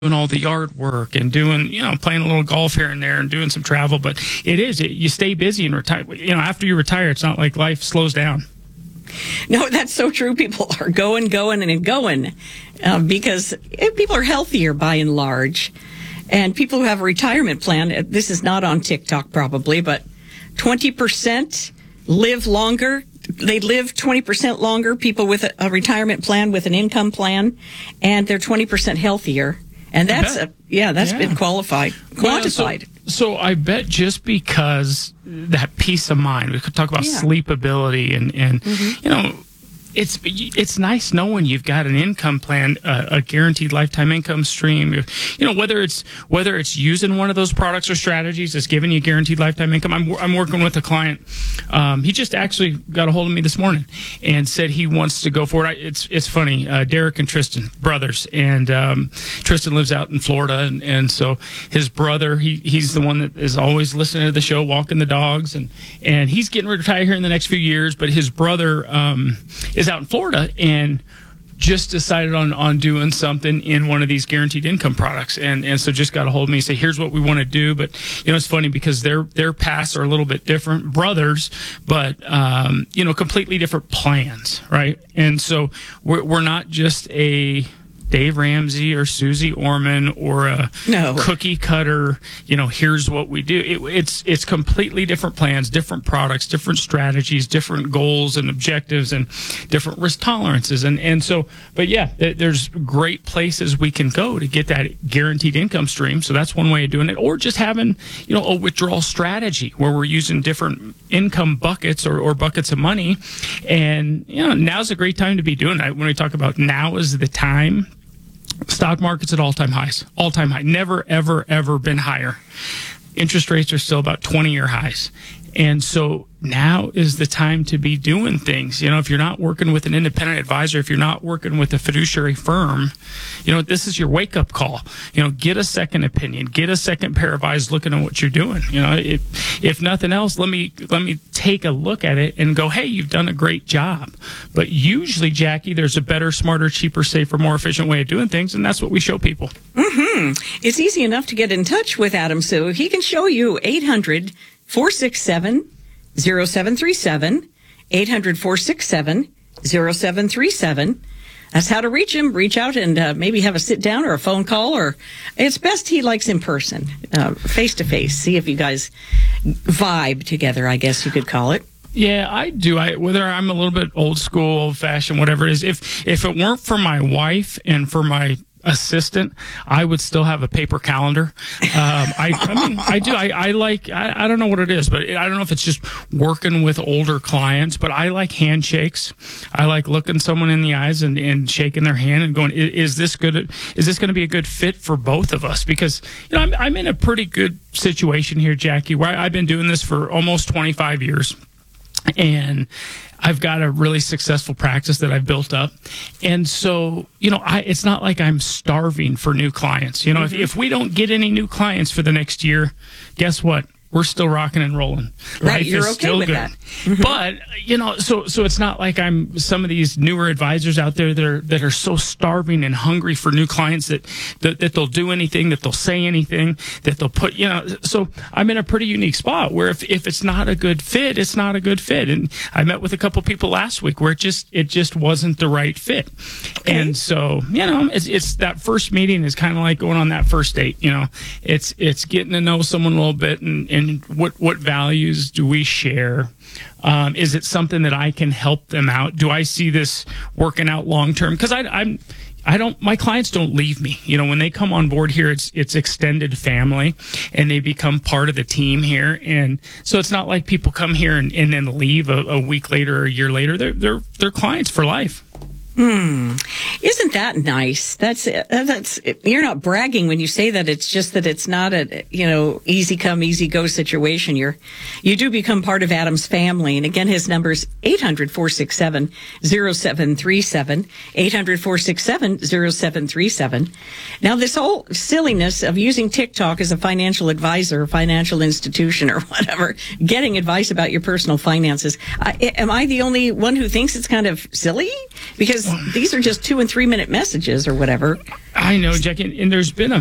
doing all the yard work and doing, playing a little golf here and there and doing some travel. But you stay busy and retire. After you retire, it's not like life slows down. No, that's so true. People are going, because people are healthier by and large. And people who have a retirement plan, this is not on TikTok probably, but 20% live longer. They live 20% longer, people with a retirement plan, with an income plan, and they're 20% healthier. And that's been quantified. So I bet just because that peace of mind, we could talk about sleepability and it's nice knowing you've got an income plan, a guaranteed lifetime income stream. Whether it's using one of those products or strategies that's giving you guaranteed lifetime income. I'm working with a client. He just actually got a hold of me this morning and said he wants to go for it. It's funny. Derek and Tristan, brothers, and Tristan lives out in Florida, and so his brother, he's the one that is always listening to the show, walking the dogs, and he's getting ready to retire here in the next few years. But his brother is out in Florida and just decided on doing something in one of these guaranteed income products, and so just got a hold of me and say, here's what we want to do. But it's funny because their paths are a little bit different, brothers, but completely different plans, right? And so we're not just a Dave Ramsey or Susie Orman or a cookie cutter, here's what we do. It's completely different plans, different products, different strategies, different goals and objectives, and different risk tolerances. And so, but there's great places we can go to get that guaranteed income stream. So that's one way of doing it. Or just having, a withdrawal strategy where we're using different income buckets or buckets of money. And, now's a great time to be doing that. When we talk about now is the time, stock market's at all-time highs. All-time high. Never, ever, ever been higher. Interest rates are still about 20-year highs. And so now is the time to be doing things. If you're not working with an independent advisor, if you're not working with a fiduciary firm, this is your wake-up call. Get a second opinion, get a second pair of eyes looking at what you're doing. If nothing else, let me take a look at it and go, hey, you've done a great job. But usually, Jackie, there's a better, smarter, cheaper, safer, more efficient way of doing things, and that's what we show people. It's easy enough to get in touch with Adam, so he can show you 800-467-0737, 800-467-0737. That's how to reach him. Reach out and maybe have a sit down or a phone call, or it's best he likes in person, face to face. See if you guys vibe together, I guess you could call it. Yeah, I do. Whether I'm a little bit old school, old fashioned, whatever it is, if it weren't for my wife and for my assistant, I would still have a paper calendar. I do. I don't know what it is, but I don't know if it's just working with older clients, but I like handshakes. I like looking someone in the eyes and shaking their hand and going, is this good? Is this going to be a good fit for both of us? Because, I'm in a pretty good situation here, Jackie, where I've been doing this for almost 25 years. And I've got a really successful practice that I've built up. And so, it's not like I'm starving for new clients. If we don't get any new clients for the next year, guess what? We're still rocking and rolling. Right, you're okay still with good. that. But, so it's not like I'm some of these newer advisors out there that are so starving and hungry for new clients that they'll do anything, that they'll say anything, that they'll put, so I'm in a pretty unique spot where if it's not a good fit, it's not a good fit. And I met with a couple people last week where it just wasn't the right fit. Okay. And so, it's that first meeting is kind of like going on that first date. It's getting to know someone a little bit and what values do we share? Is it something that I can help them out? Do I see this working out long term? Because my clients don't leave me. When they come on board here, it's extended family, and they become part of the team here. And so it's not like people come here and then leave a week later or a year later. They're clients for life. Isn't that nice? That's you're not bragging when you say that. It's just that it's not a easy come easy go situation. You do become part of Adam's family. And again, his number is 800-467-0737, 800-467-0737. Now, this whole silliness of using TikTok as a financial advisor, financial institution, or whatever, getting advice about your personal finances. Am I the only one who thinks it's kind of silly? Because because these are just 2 and 3 minute messages or whatever. I know, Jack, and there's been a